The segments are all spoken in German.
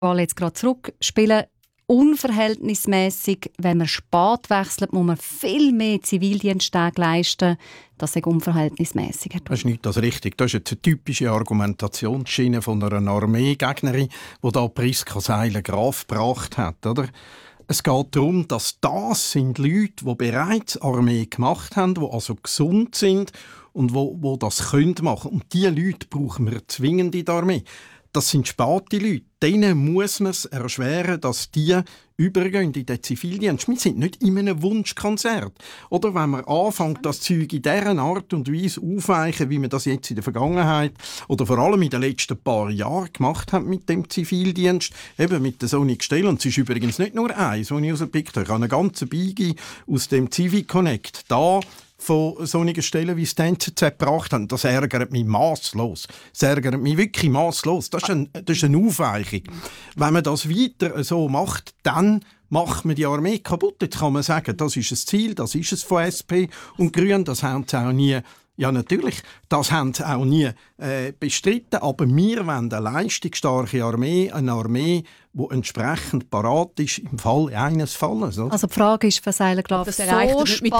Ball jetzt gerade zurück, spielen unverhältnismäßig. Wenn man spät wechselt, muss man viel mehr Zivildiensttage leisten. Das ist unverhältnismäßig. Das ist nicht das richtig. Das ist jetzt eine typische Argumentationsschiene von einer Armeegegnerin, die da Priska Seiler-Graf gebracht hat. Oder? Es geht darum, dass das sind Leute, die bereits Armee gemacht haben, die also gesund sind und die das machen können. Und diese Leute brauchen wir zwingend in der Armee. Das sind späte Leute. Denen muss man es erschweren, dass die übergehen in den Zivildienst. Wir sind nicht in einem Wunschkonzert. Oder wenn man anfängt, das Zeug in dieser Art und Weise aufweichen, wie man das jetzt in der Vergangenheit oder vor allem in den letzten paar Jahren gemacht hat mit dem Zivildienst, eben mit der Sonic Stelle. Und es ist übrigens nicht nur eins, das ich rausgepickt habe. Ich habe eine ganze Biege aus dem Civi-Connect da von solchen Stellen, wie es die NZZ gebracht haben. Das ärgert mich masslos. Das ärgert mich wirklich masslos. Das ist eine Aufweichung. Wenn man das weiter so macht, dann macht man die Armee kaputt. Jetzt kann man sagen, das ist ein Ziel, das ist es von SP und Grünen, das haben sie auch nie. Ja, natürlich, das haben sie auch nie bestritten. Aber wir wollen eine leistungsstarke Armee, eine Armee, die entsprechend parat ist im Fall eines Falles. Oder? Also die Frage ist für Seiler-Graf, so spät,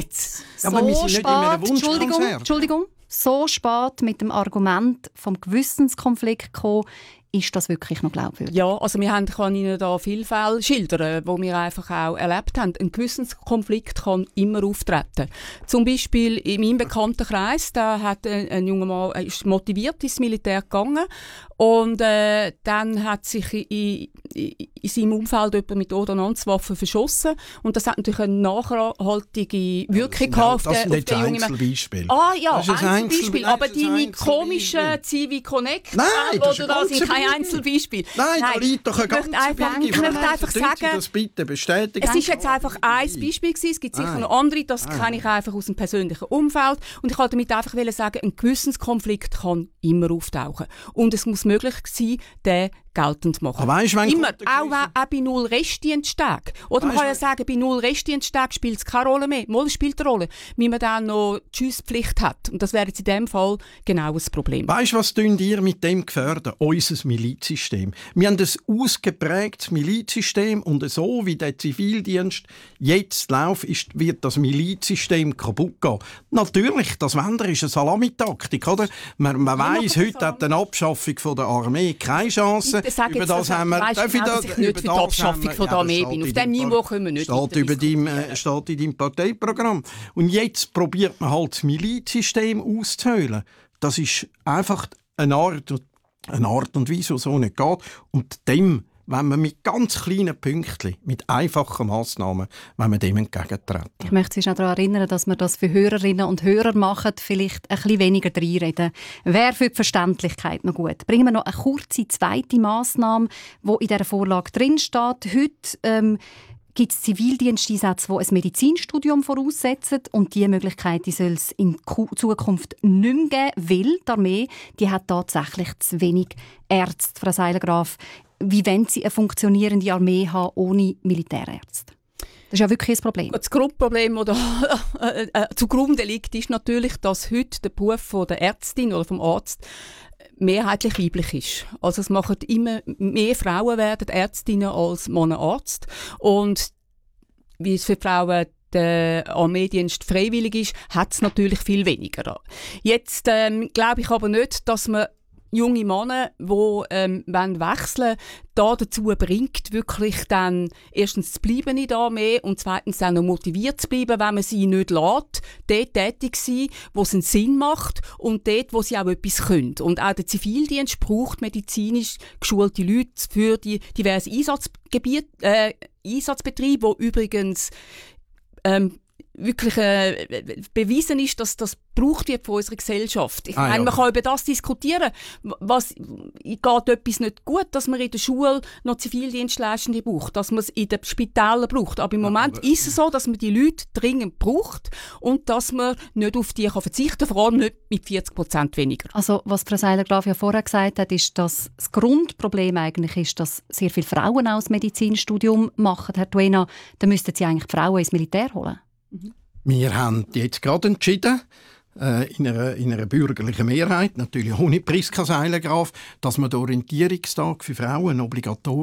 aber wir sind nicht in einem Wunschkonzert. Entschuldigung, so spät mit dem Argument vom Gewissenskonflikt kommen, ist das wirklich noch glaubwürdig? Ja, also ich kann Ihnen da viele Fälle schildern, die wir einfach auch erlebt haben. Ein Gewissenskonflikt kann immer auftreten. Zum Beispiel in meinem Bekanntenkreis, da hat ein junger Mann ist motiviert ins Militär gegangen und dann hat sich in seinem Umfeld jemand mit Ordnanzwaffen verschossen und das hat natürlich eine nachhaltige Wirkung gehabt auf den jungen Mann. Einzelbeispiel. Ah ja, Einzelbeispiel. Aber deine komischen Civi-Connect, oder da sind keine Einzelbeispiele. Nein, da liegt doch eine ganze Menge. Ich möchte einfach sagen, das bitte bestätigen. Es ist jetzt einfach ein Beispiel gewesen. Es gibt sicher noch andere, das kenne ich einfach aus dem persönlichen Umfeld. Und ich wollte damit einfach sagen, ein Gewissenskonflikt kann immer auftauchen. Und es muss möglich sein, den geltend zu machen. Weißt, immer, auch bei 0 Restdiensttagen. Oder man kann ja sagen, bei 0 Restdiensttagen spielt es keine Rolle mehr. Mal spielt eine Rolle, wie man dann noch die Schusspflicht hat. Und das wäre jetzt in diesem Fall genau ein Problem. Weißt du, was ihr mit dem gefährden? Unser Milizsystem. Wir haben ein ausgeprägtes Milizsystem und so wie der Zivildienst jetzt läuft, wird das Milizsystem kaputt gehen. Natürlich, das Wender ist eine Salamitaktik, oder? Man weiss, heute hat eine Abschaffung von der Armee keine Chance. Über das haben wir... Dass ich nicht für die Abschaffung von der Armee bin. Auf diesem Niveau können wir nicht steht in deinem Parteiprogramm. Und jetzt probiert man halt das Milizsystem auszuhöhlen. Das ist einfach eine Art und Weise, die so nicht geht. Und dem, wenn man mit ganz kleinen Pünktchen, mit einfachen Massnahmen, wenn man dem entgegentreten. Ich möchte Sie auch daran erinnern, dass wir das für Hörerinnen und Hörer machen, vielleicht ein bisschen weniger reinreden. Wäre für die Verständlichkeit noch gut. Bringen wir noch eine kurze zweite Massnahme, die in dieser Vorlage drinsteht. Heute gibt es Zivildiensteinsätze, die ein Medizinstudium voraussetzen und diese Möglichkeit soll es in Zukunft nicht mehr geben, weil die Armee die hat tatsächlich zu wenig Ärzte. Frau Seiler-Graf, wie wollen Sie eine funktionierende Armee haben ohne Militärärzte? Das ist ja wirklich ein Problem. Das Grundproblem, das zugrunde liegt, ist natürlich, dass heute der Beruf der Ärztin oder vom Arzt mehrheitlich weiblich ist. Also es machen immer mehr Frauen werden Ärztinnen als Männer Arzt. Und wie es für Frauen der Armeedienst freiwillig ist, hat es natürlich viel weniger. Jetzt glaube ich aber nicht, dass man junge Männer, die wechseln, da dazu bringt, wirklich dann erstens zu bleiben in der Armee und zweitens dann noch motiviert zu bleiben, wenn man sie nicht lässt, dort tätig sein, wo es einen Sinn macht und dort, wo sie auch etwas können. Und auch der Zivildienst braucht medizinisch geschulte Leute für die diversen Einsatzbetriebe, die übrigens wirklich bewiesen ist, dass das gebraucht wird von unserer Gesellschaft. Ich meine, man kann über das diskutieren. Geht etwas nicht gut, dass man in der Schule noch Zivildienstleistende braucht, dass man es in den Spitälern braucht. Aber im Moment ist es so, dass man die Leute dringend braucht und dass man nicht auf die verzichten kann, vor allem nicht mit 40% weniger. Also, was Frau Seiler-Graf ja vorher gesagt hat, ist, dass das Grundproblem eigentlich ist, dass sehr viele Frauen auch das Medizinstudium machen. Herr Duena, dann müssten Sie eigentlich die Frauen ins Militär holen. Wir haben jetzt gerade entschieden, in einer bürgerlichen Mehrheit, natürlich ohne Priska Seiler-Graf, dass man den Orientierungstag für Frauen obligatorisch